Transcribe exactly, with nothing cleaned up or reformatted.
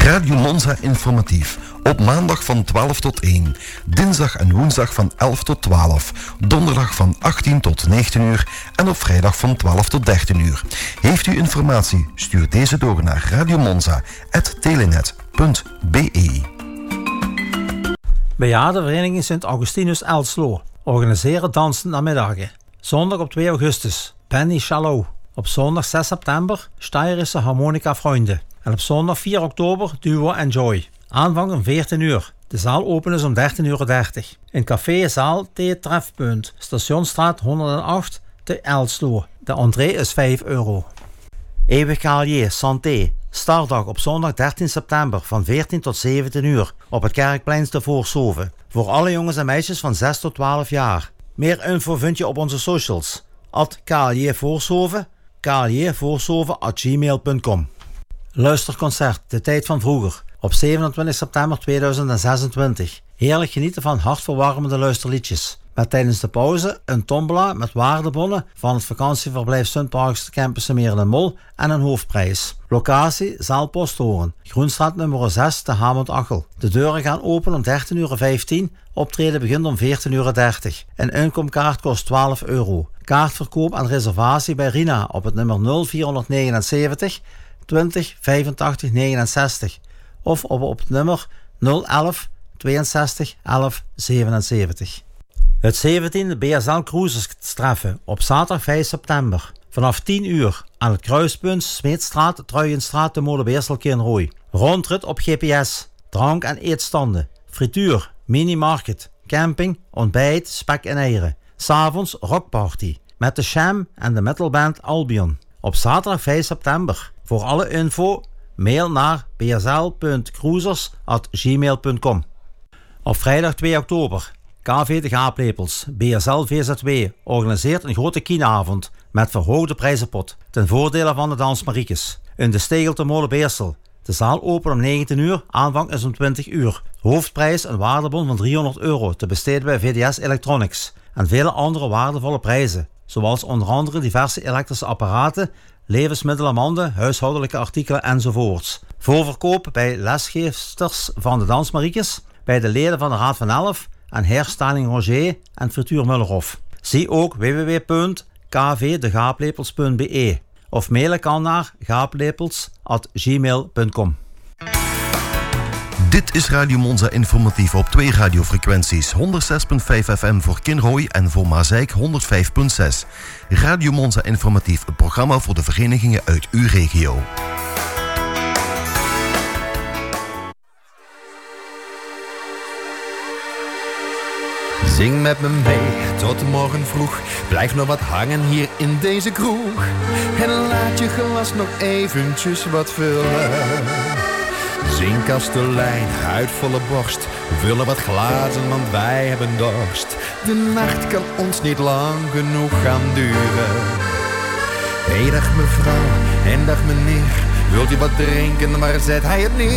Radio Monza informatief. Op maandag van twaalf tot één. Dinsdag en woensdag van elf tot twaalf. Donderdag van achttien tot negentien uur. En op vrijdag van twaalf tot dertien uur. Heeft u informatie? Stuur deze door naar radiomonza apenstaartje telenet punt b e. Bejaardenvereniging Sint Augustinus Elslo organiseren dansen namiddagen. Zondag op twee augustus, Penny Shallow. Op zondag zes september, Steirische Harmonica Freunde. En op zondag vier oktober, Duo Enjoy. Aanvang om veertien uur. De zaal open is om dertien uur dertig. In café Zaal T Trefpunt, Stationsstraat honderdacht te Elslo. De entree is vijf euro. Eeuwig Calier Santé. Startdag op zondag dertien september van veertien tot zeventien uur op het Kerkplein te Voorshoven. Voor alle jongens en meisjes van zes tot twaalf jaar. Meer info vind je op onze socials. At Calier Voorshoven, caliervoorshoven at gmail punt com. Luisterconcert De Tijd van Vroeger op zevenentwintig september tweeduizend zesentwintig. Heerlijk genieten van hartverwarmende luisterliedjes. Met tijdens de pauze een tombola met waardebonnen van het vakantieverblijf Sunparks Campus Meren en Mol en een hoofdprijs. Locatie Zaal Posthoorn, Groenstraat nummer zes te Hamond-Achel. De deuren gaan open om dertien uur vijftien, optreden begint om veertien uur dertig. Een inkomkaart kost twaalf euro. Kaartverkoop en reservatie bij Rina op het nummer nul vierhonderdnegenenzeventig twintig vijfentachtig negenenzestig of op, op het nummer nul elf tweeënzestig elf zevenenzeventig. Het zeventiende B S L Cruises-treffen op zaterdag vijf september. Vanaf tien uur aan het kruispunt Smeetstraat, Truijenstraat te Molenbeersel Kernrooi. Rondrit op G P S, drank- en eetstanden, frituur, minimarket, camping, ontbijt, spek en eieren. 'S Avonds rockparty met de Sham en de metalband Albion. Op zaterdag vijf september. Voor alle info mail naar b s l punt cruisers at gmail punt com. Op vrijdag twee oktober. K V De Gaaplepels, B S L V Z W, organiseert een grote kienavond met verhoogde prijzenpot ten voordele van de Dans Mariekes. In de Stegel te Molenbeersel. De zaal open om negentien uur, aanvang is om twintig uur. Hoofdprijs een waardebon van driehonderd euro te besteden bij V D S Electronics. En vele andere waardevolle prijzen, zoals onder andere diverse elektrische apparaten, levensmiddelen, manden, huishoudelijke artikelen enzovoorts. Voorverkoop bij lesgeefsters van de Dans Mariekes, bij de leden van de Raad van Elf en Herstaling Roger en Frituur Mullerhof. Zie ook w w w punt k v de gaaplepels punt b e of mailen kan naar gaaplepels at gmail punt com. Dit is Radio Monza informatief op twee radiofrequenties. honderdzes komma vijf F M voor Kinrooi en voor Mazeik honderdvijf komma zes. Radio Monza informatief, een programma voor de verenigingen uit uw regio. Zing met me mee tot morgen vroeg. Blijf nog wat hangen hier in deze kroeg. En laat je glas nog eventjes wat vullen. Zing kastelein, uit volle borst. Vullen wat glazen, want wij hebben dorst. De nacht kan ons niet lang genoeg gaan duren. Hey, dag mevrouw en dag meneer. Wilt u wat drinken, maar zet hij het neer.